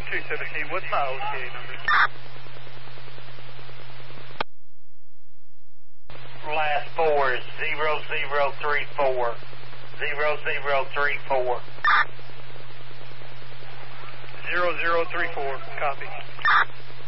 217, what's my OTA number? Last 4 is 0034. 0034. 0034, copy.